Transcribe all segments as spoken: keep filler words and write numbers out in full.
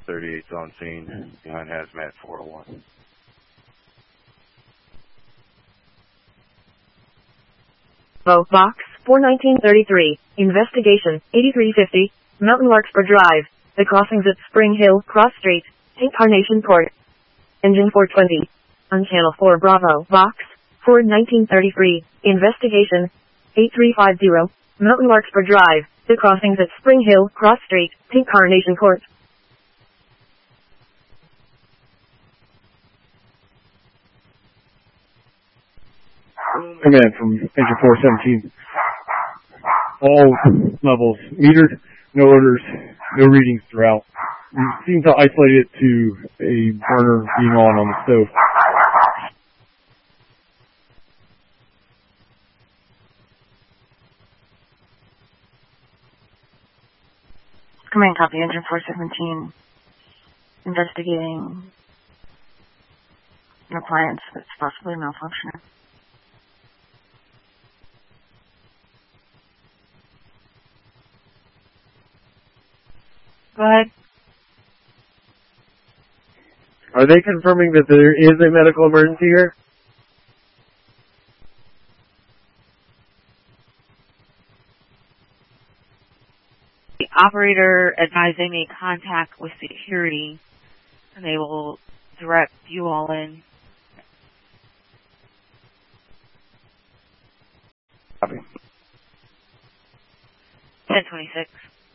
thirty-eight's on scene behind Hazmat four oh one. Oh, box four nineteen thirty-three. Investigation eighty-three fifty. Mountain Larkspur Drive. The crossings at Spring Hill, Cross Street, Incarnation Court. Engine four twenty. On Channel four Bravo. Box four nineteen thirty-three. Investigation eight three five zero. Mountain Larkspur Drive. The crossings at Spring Hill, Cross Street, Incarnation Court. Command from Engine four seventeen. All levels metered, no orders, no readings throughout. We seem to isolate it to a burner being on on the stove. Command copy, Engine four seventeen. Investigating an appliance that's possibly malfunctioning. Go ahead. Are they confirming that there is a medical emergency here? The operator advised they made contact with security, and they will direct you all in. Copy. ten twenty-six.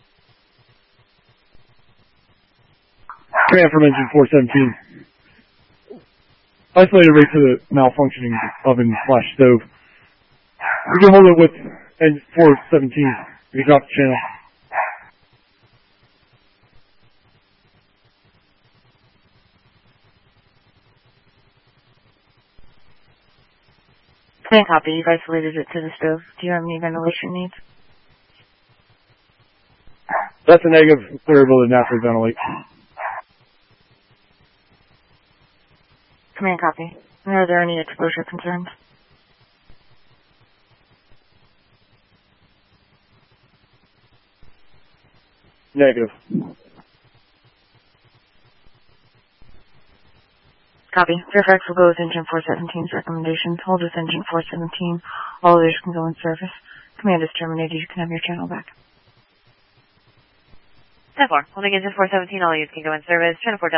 Command from Engine four seventeen. Isolated rate to the malfunctioning oven slash stove. We can hold it with Engine four seventeen. We can drop the channel. Command copy, you've isolated it to the stove. Do you have any ventilation needs? That's a negative. They're able to naturally ventilate. Command copy. Are there any exposure concerns? Negative. Copy. Fairfax will go with Engine four seventeen's recommendations. Hold with Engine four seventeen. All others can go in service. Command is terminated. You can have your channel back. ten four. Holding Engine four seventeen, all you can go in service. Channel four